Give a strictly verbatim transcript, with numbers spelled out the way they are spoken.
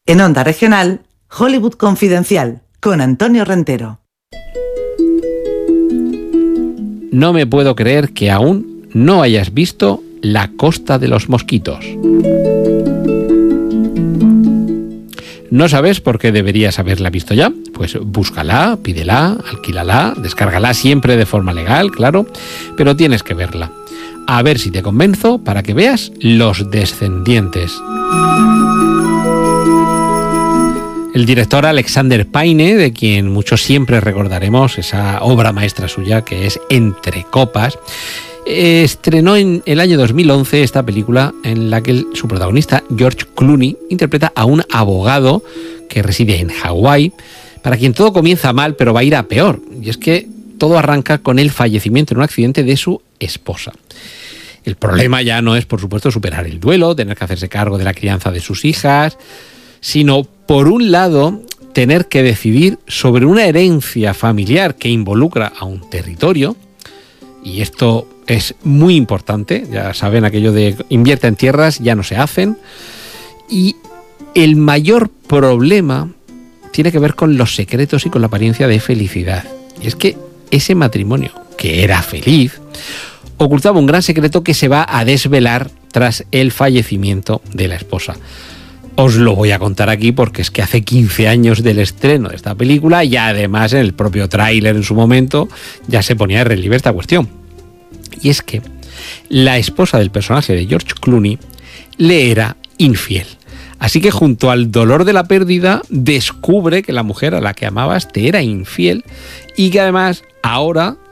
En Onda Regional, Hollywood Confidencial, con Antonio Rentero. No me puedo creer que aún no hayas visto La Costa de los Mosquitos. ¿No sabes por qué deberías haberla visto ya? Pues búscala, pídela, alquílala, descárgala siempre de forma legal, claro, pero tienes que verla. A ver si te convenzo para que veas Los Descendientes. El director Alexander Payne, de quien muchos siempre recordaremos esa obra maestra suya que es Entre Copas, estrenó en el año dos mil once esta película en la que el, su protagonista, George Clooney, interpreta a un abogado que reside en Hawái, para quien todo comienza mal, pero va a ir a peor. Y es que todo arranca con el fallecimiento en un accidente de su esposa. El problema ya no es, por supuesto, superar el duelo, tener que hacerse cargo de la crianza de sus hijas, sino, por un lado, tener que decidir sobre una herencia familiar que involucra a un territorio, y esto es muy importante, ya saben, aquello de invierte en tierras, ya no se hacen, y el mayor problema tiene que ver con los secretos y con la apariencia de felicidad. Y es que ese matrimonio, que era feliz, ocultaba un gran secreto que se va a desvelar tras el fallecimiento de la esposa. Os lo voy a contar aquí porque es que hace quince años del estreno de esta película y además en el propio tráiler en su momento ya se ponía de relieve esta cuestión. Y es que la esposa del personaje de George Clooney le era infiel. Así que junto al dolor de la pérdida descubre que la mujer a la que amabas te era infiel y que además ahora